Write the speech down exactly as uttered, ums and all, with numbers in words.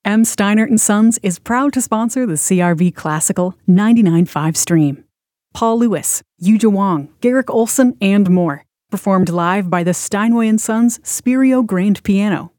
M. Steinert and Sons is proud to sponsor the C R V Classical ninety-nine point five stream. Paul Lewis, Yuja Wong, Garrick Olson, and more. Performed live by the Steinway and Sons Spirio Grand Piano.